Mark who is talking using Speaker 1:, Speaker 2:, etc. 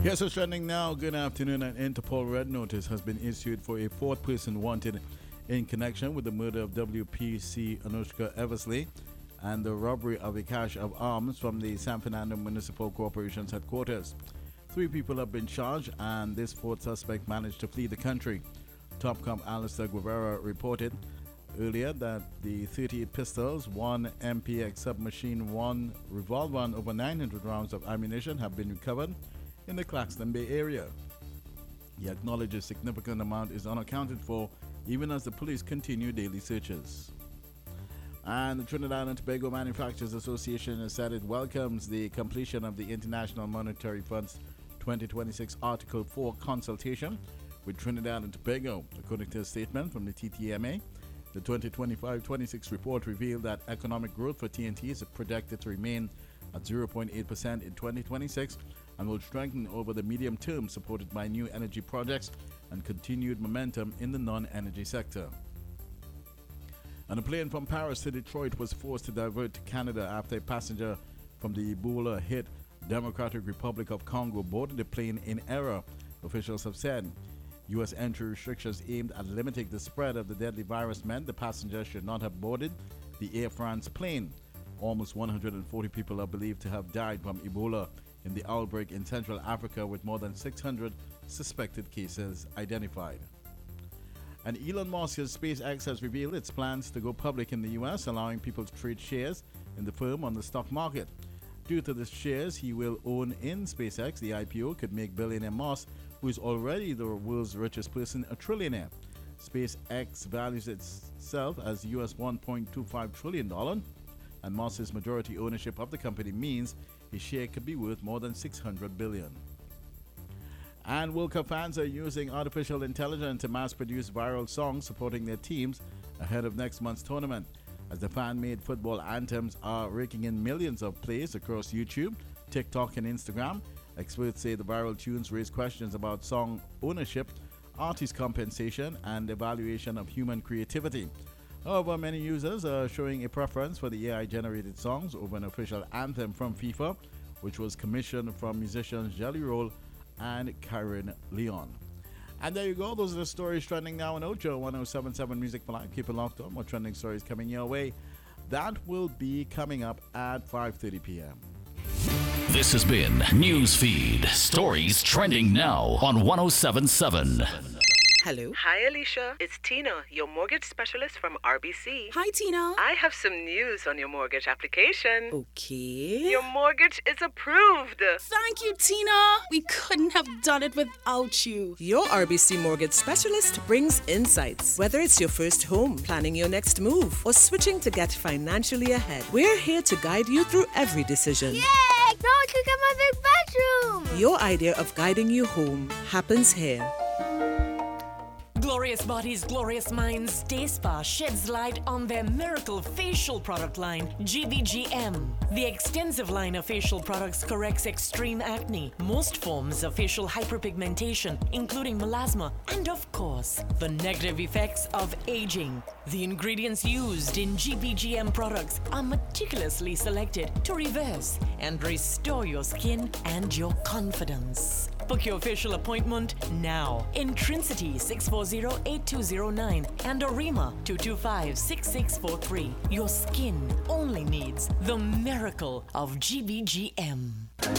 Speaker 1: Yes, it's trending now. Good afternoon. An Interpol red notice has been issued for a fourth person wanted in connection with the murder of WPC Anushka Eversley and the robbery of a cache of arms from the San Fernando Municipal Corporation's headquarters. 3 people have been charged, and this fourth suspect managed to flee the country. Top Cop Alistair Guevara reported earlier that the 38 pistols, 1 MPX submachine, 1 revolver, and over 900 rounds of ammunition have been recovered in the Claxton Bay area. He acknowledged a significant amount is unaccounted for, even as the police continue daily searches. And the Trinidad and Tobago Manufacturers Association has said it welcomes the completion of the International Monetary Fund's 2026 Article 4 consultation with Trinidad and Tobago. According to a statement from the TTMA, the 2025-26 report revealed that economic growth for TNT is projected to remain at 0.8% in 2026 and will strengthen over the medium term, supported by new energy projects and continued momentum in the non-energy sector. And a plane from Paris to Detroit was forced to divert to Canada after a passenger from the Ebola-hit Democratic Republic of Congo boarded the plane in error, officials have said. U.S. entry restrictions aimed at limiting the spread of the deadly virus meant the passenger should not have boarded the Air France plane. Almost 140 people are believed to have died from Ebola in the outbreak in Central Africa, with more than 600 suspected cases identified. And Elon Musk's SpaceX has revealed its plans to go public in the U.S., allowing people to trade shares in the firm on the stock market. Due to the shares he will own in SpaceX, the IPO could make billionaire Musk, who is already the world's richest person, a trillionaire. SpaceX values itself as US $1.25 trillion, and Musk's majority ownership of the company means his share could be worth more than $600 billion. And World Cup fans are using artificial intelligence to mass-produce viral songs supporting their teams ahead of next month's tournament. As the fan-made football anthems are raking in millions of plays across YouTube, TikTok, and Instagram, experts say the viral tunes raise questions about song ownership, artist compensation, and evaluation of human creativity. However, many users are showing a preference for the AI-generated songs over an official anthem from FIFA, which was commissioned from musicians Jelly Roll and Karen Leon. And there you go. Those are the stories trending now on Ocho 1077 Music for Life. Keep it locked on. More trending stories coming your way. That will be coming up at 5:30 p.m.
Speaker 2: This has been Newsfeed. Stories trending now on 1077.
Speaker 3: Hello.
Speaker 4: Hi, Alicia. It's Tina, your mortgage specialist from RBC.
Speaker 3: Hi, Tina.
Speaker 4: I have some news on your mortgage application.
Speaker 3: Okay.
Speaker 4: Your mortgage is approved.
Speaker 3: Thank you, Tina. We couldn't have done it without you.
Speaker 5: Your RBC mortgage specialist brings insights. Whether it's your first home, planning your next move, or switching to get financially ahead, we're here to guide you through every decision.
Speaker 6: Yay! Now I can get my big bedroom!
Speaker 5: Your idea of guiding you home happens here.
Speaker 7: Glorious Bodies, Glorious Minds Day Spa sheds light on their miracle facial product line, GBGM. The extensive line of facial products corrects extreme acne, most forms of facial hyperpigmentation, including melasma, and of course, the negative effects of aging. The ingredients used in GBGM products are meticulously selected to reverse and restore your skin and your confidence. Book your facial appointment now. Intrinsity 640-8209 and Arima 225-6643. Your skin only needs the miracle of GBGM.